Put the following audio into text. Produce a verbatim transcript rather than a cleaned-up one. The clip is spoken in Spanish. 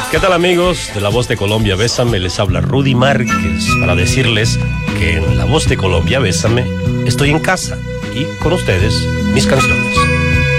¿Qué tal, amigos de La Voz de Colombia Bésame? Les habla Rudy Márquez para decirles que en La Voz de Colombia Bésame estoy en casa y con ustedes mis canciones.